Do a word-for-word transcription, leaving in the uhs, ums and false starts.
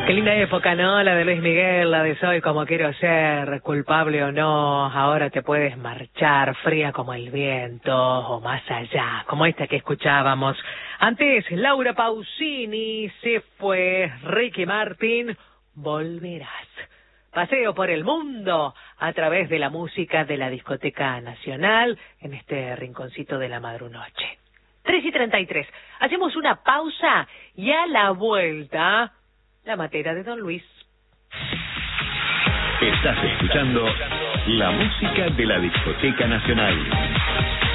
Qué linda época, ¿no? La de Luis Miguel, la de Soy como quiero ser, culpable o no, ahora te puedes marchar, fría como el viento, o más allá, como esta que escuchábamos. Antes, Laura Pausini, se fue, Ricky Martin, volverás. Paseo por el mundo a través de la música de la Discoteca Nacional en este rinconcito de la madrunoche. tres y treinta y tres. Hacemos una pausa y a la vuelta, la matera de Don Luis. Estás escuchando la música de la Discoteca Nacional.